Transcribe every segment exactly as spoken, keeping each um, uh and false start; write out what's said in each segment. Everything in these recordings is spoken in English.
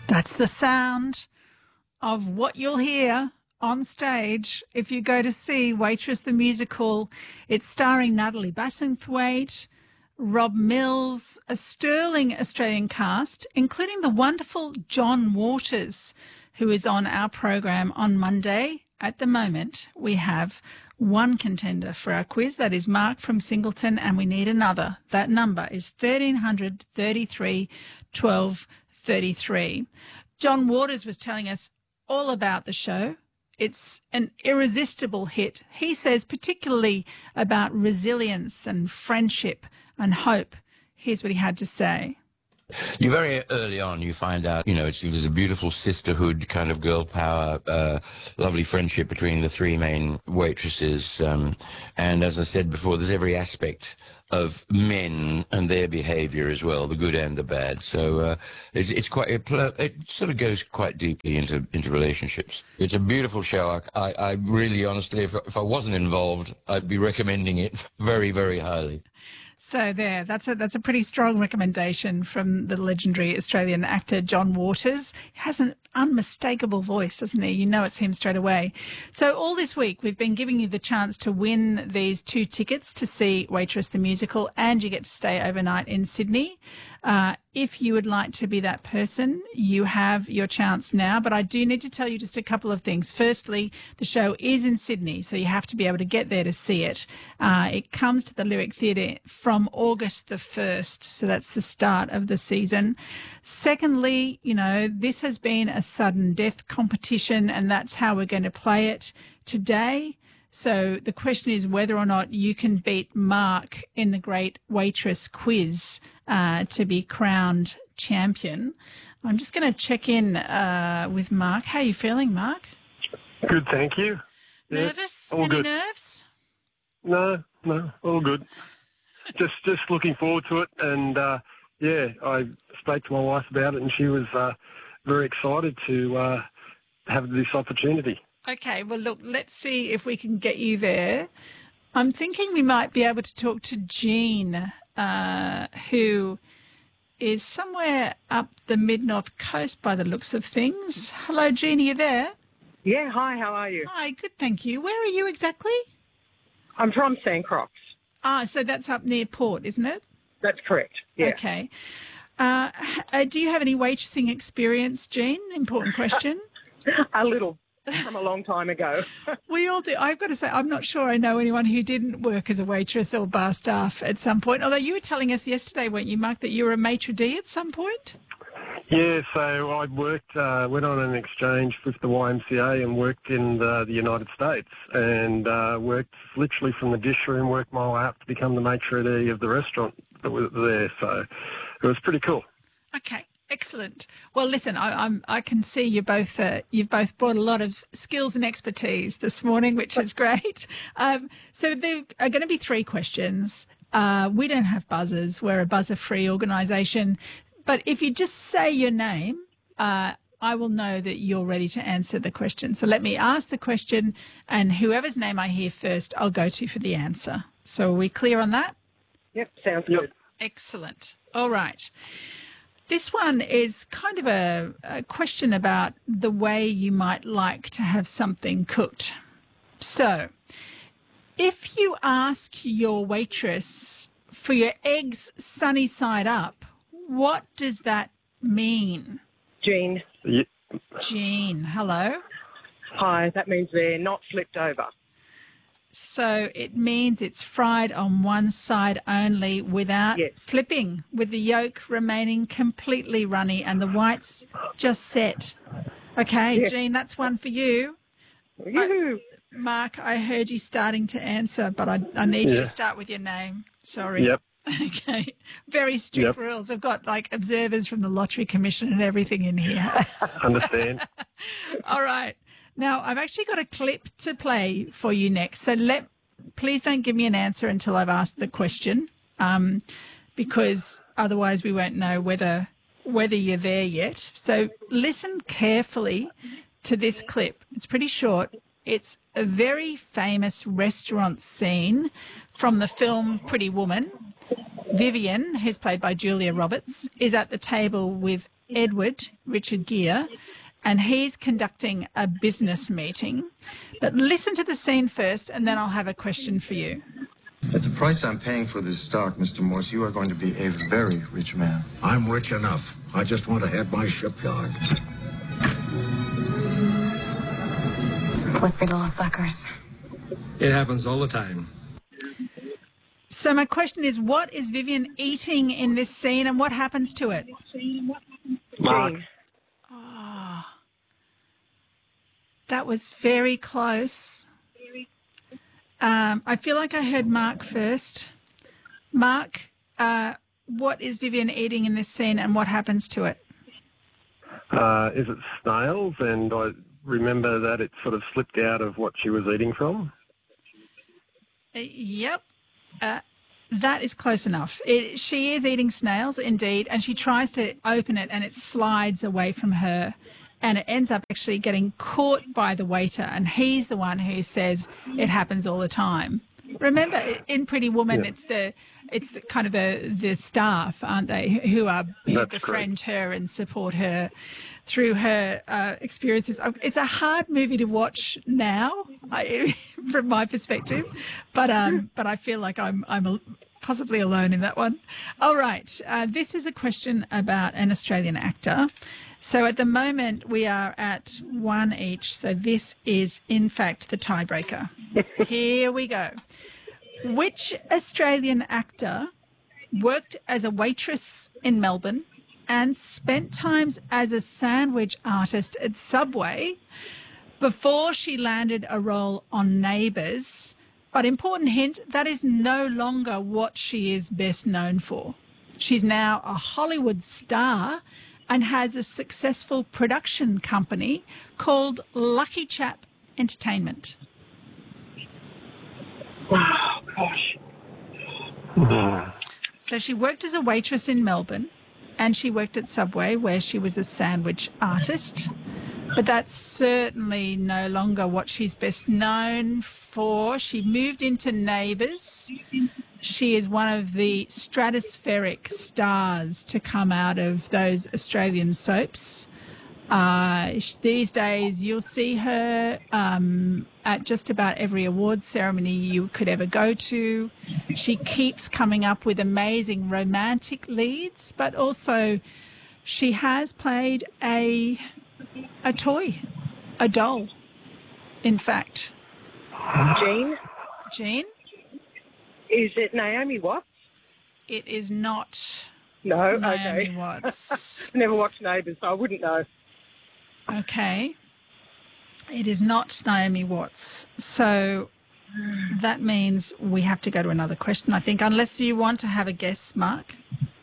That's the sound of what you'll hear on stage if you go to see Waitress the Musical. It's starring Natalie Bassingthwaighte, Rob Mills, a sterling Australian cast, including the wonderful John Waters, who is on our program on Monday. At the moment, we have one contender for our quiz. That is Mark from Singleton, and we need another. That number is thirteen hundred thirty-three twelve thirty-three. John Waters was telling us all about the show. It's an irresistible hit. He says particularly about resilience and friendship and hope. Here's what he had to say. You very early on, you find out, you know, it's, it was a beautiful sisterhood kind of girl power, uh, lovely friendship between the three main waitresses. Um, and as I said before, there's every aspect of men and their behaviour as well, the good and the bad. So uh, it's, it's quite, it, it sort of goes quite deeply into, into relationships. It's a beautiful show. I, I, I really, honestly, if, if I wasn't involved, I'd be recommending it very, very highly. So there, that's a that's a pretty strong recommendation from the legendary Australian actor John Waters. He has an unmistakable voice, doesn't he? You know it's him straight away. So all this week we've been giving you the chance to win these two tickets to see Waitress the Musical, and you get to stay overnight in Sydney. Uh, if you would like to be that person, you have your chance now. But I do need to tell you just a couple of things. Firstly, the show is in Sydney, so you have to be able to get there to see it. Uh, it comes to the Lyric Theatre from August the first, so that's the start of the season. Secondly, you know, this has been a sudden death competition, and that's how we're going to play it today. So the question is whether or not you can beat Mark in the Great Waitress Quiz uh, to be crowned champion. I'm just going to check in uh, with Mark. How are you feeling, Mark? Good, thank you. Nervous? Yeah, all Any good. nerves? No, no, all good. just just looking forward to it. And, uh, yeah, I spoke to my wife about it, and she was uh, very excited to uh, have this opportunity. Okay, well, look, let's see if we can get you there. I'm thinking we might be able to talk to Jean, uh, who is somewhere up the mid-north coast by the looks of things. Hello, Jean, are you there? Yeah, hi, how are you? Hi, good, thank you. Where are you exactly? I'm from Sandcroft. Ah, so that's up near Port, isn't it? That's correct, yeah. Okay. Uh, uh, do you have any waitressing experience, Jean? Important question. A little, from a long time ago. We all do. I've got to say, I'm not sure I know anyone who didn't work as a waitress or bar staff at some point, although you were telling us yesterday, weren't you, Mark, that you were a maitre d' at some point? Yeah, so I worked, uh, went on an exchange with the Y M C A and worked in the, the United States, and uh, worked literally from the dish room, worked my way up to become the maitre d' of the restaurant that was there. So it was pretty cool. Okay. Excellent. Well, listen, I, I'm, I can see you both. Uh, you've both brought a lot of skills and expertise this morning, which is great. Um, so there are going to be three questions. Uh, we don't have buzzers. We're a buzzer-free organisation. But if you just say your name, uh, I will know that you're ready to answer the question. So let me ask the question, and whoever's name I hear first, I'll go to for the answer. So are we clear on that? Yep, sounds Yep. good. Excellent. All right. This one is kind of a, a question about the way you might like to have something cooked. So, if you ask your waitress for your eggs sunny side up, what does that mean? Jean, Yeah. Jean, hello. hi, that means they're not flipped over. So it means it's fried on one side only without Yes. flipping, with the yolk remaining completely runny and the whites just set. Okay, Yes. Jean, that's one for you. Yoo-hoo. Mark, I heard you starting to answer, but I, I need you Yeah. to start with your name. Sorry. Yep. Okay. Very strict Yep. rules. We've got like observers from the Lottery Commission and everything in here. Understand. All right. Now, I've actually got a clip to play for you next. So let please don't give me an answer until I've asked the question, um, because otherwise we won't know whether whether you're there yet. So listen carefully to this clip. It's pretty short. It's a very famous restaurant scene from the film Pretty Woman. Vivian, who's played by Julia Roberts, is at the table with Edward, Richard Gere, and he's conducting a business meeting. But listen to the scene first, and then I'll have a question for you. At the price I'm paying for this stock, Mister Morse, you are going to be a very rich man. I'm rich enough. I just want to have my shipyard. Slippery little suckers. It happens all the time. So my question is, what is Vivian eating in this scene, and what happens to it? Mark. Jean. Oh, that was very close. Um, I feel like I heard Mark first. Mark, uh, what is Vivian eating in this scene, and what happens to it? Uh, is it snails? And I remember that it sort of slipped out of what she was eating from. Uh, yep. Uh, that is close enough. It, she is eating snails, indeed, and she tries to open it and it slides away from her, and it ends up actually getting caught by the waiter, and he's the one who says it happens all the time. Remember, in Pretty Woman, Yeah. it's the it's the, kind of the, the staff, aren't they, who are who That's befriend her and support her through her uh, experiences. It's a hard movie to watch now, I, from my perspective, but um, but I feel like I'm I'm a, possibly alone in that one. All right, uh, this is a question about an Australian actor. So at the moment we are at one each. So this is in fact the tiebreaker. Here we go. Which Australian actor worked as a waitress in Melbourne and spent times as a sandwich artist at Subway before she landed a role on Neighbours? But important hint, that is no longer what she is best known for. She's now a Hollywood star and has a successful production company called Lucky Chap Entertainment. Oh, gosh. So she worked as a waitress in Melbourne, and she worked at Subway where she was a sandwich artist. But that's certainly no longer what she's best known for. She moved into Neighbours. She is one of the stratospheric stars to come out of those Australian soaps. Uh, these days, you'll see her um, at just about every awards ceremony you could ever go to. She keeps coming up with amazing romantic leads, but also she has played a a toy, a doll, in fact. Jean? Jean? Is it Naomi Watts? It is not No, Naomi okay. Watts. Never watched Neighbours, so I wouldn't know. Okay. It is not Naomi Watts. So that means we have to go to another question, I think, unless you want to have a guess, Mark.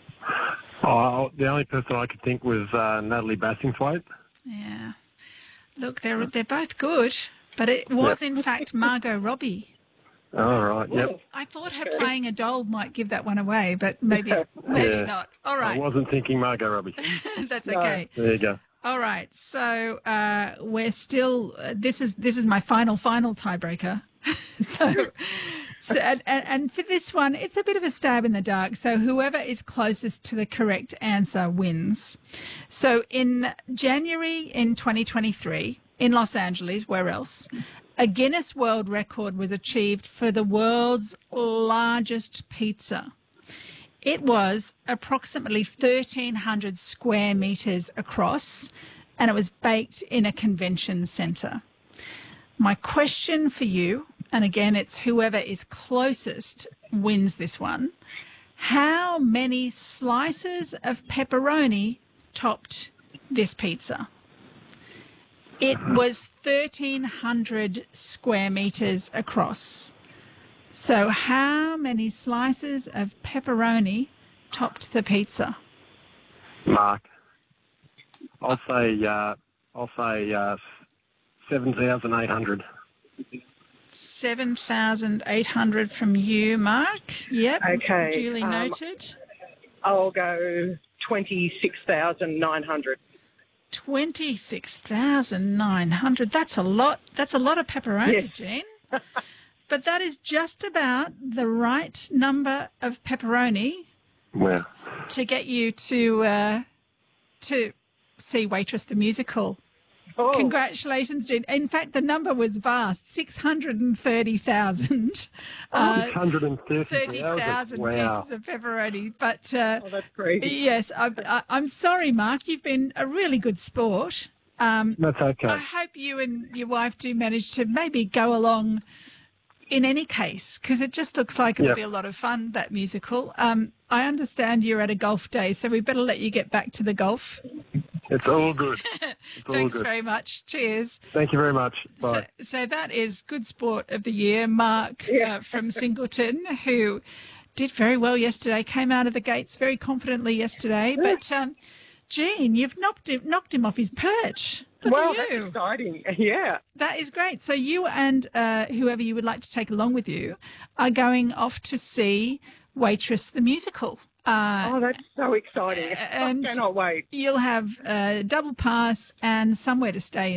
Oh, the only person I could think was uh, Natalie Bassingthwaighte. Yeah. Look, they're they're both good, but it was in fact Margot Robbie. All right, yep. I thought her playing a doll might give that one away, but maybe maybe Yeah. not. All I right. wasn't thinking Margot Robbie. That's okay. There you go. All right, so uh, we're still. Uh, this is this is my final final tiebreaker. so, so and, and, and for this one, it's a bit of a stab in the dark. So whoever is closest to the correct answer wins. So in January in twenty twenty-three in Los Angeles, where else? A Guinness World Record was achieved for the world's largest pizza. It was approximately thirteen hundred square metres across, and it was baked in a convention centre. My question for you, and again, it's whoever is closest wins this one. How many slices of pepperoni topped this pizza? It was thirteen hundred square metres across. So how many slices of pepperoni topped the pizza? Mark. I'll say uh, I'll say uh, seven thousand eight hundred. seven thousand eight hundred from you, Mark. Yep. Okay, Duly um, noted. I'll go twenty-six thousand nine hundred. twenty-six thousand nine hundred. That's a lot. That's a lot of pepperoni, Yes. Jean. but that is just about the right number of pepperoni Wow. to get you to uh, to see Waitress the Musical. Oh, Congratulations, Jean. In fact, the number was vast, six hundred thirty thousand. Uh, six hundred thirty thirty thousand Wow. pieces of pepperoni. But uh, oh, that's crazy. yes, I, I, I'm sorry, Mark. You've been a really good sport. Um, That's okay. I hope you and your wife do manage to maybe go along in any case, because it just looks like it'll Yep. be a lot of fun, that musical. Um, I understand you're at a golf day, so we better let you get back to the golf. It's all good. It's all Thanks good. very much. Cheers. Thank you very much. So, Bye. so that is Good Sport of the Year, Mark uh, from Singleton, who did very well yesterday, came out of the gates very confidently yesterday. But, um, Jean, you've knocked him, knocked him off his perch. Look Well, at that's you. exciting. Yeah. That is great. So you and uh, whoever you would like to take along with you are going off to see Waitress the Musical. Uh, Oh, that's so exciting. and I cannot wait. you'll have a double pass and somewhere to stay